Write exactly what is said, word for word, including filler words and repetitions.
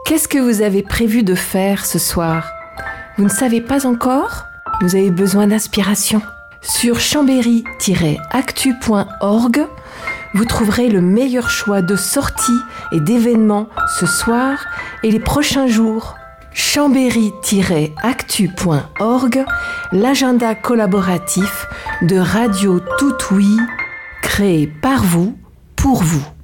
Qu'est-ce que vous avez prévu de faire ce soir ? Vous ne savez pas encore ? Vous avez besoin d'inspiration ? Sur chambéry tiret actu point org, vous trouverez le meilleur choix de sorties et d'événements ce soir et les prochains jours. chambéry tiret actu point org, l'agenda collaboratif de Radio Tout Oui, créé par vous, pour vous.